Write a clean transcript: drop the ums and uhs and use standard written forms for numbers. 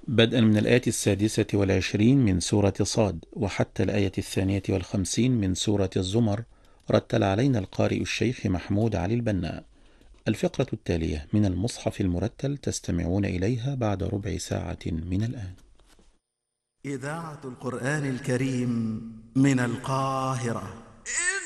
بدءا من الآية 26 من سورة صاد وحتى الآية 52 من سورة الزمر. رتل علينا القارئ الشيخ محمود علي البناء. الفقرة التالية من المصحف المرتل تستمعون إليها بعد ربع ساعة من الآن. إذاعة القرآن الكريم من القاهرة.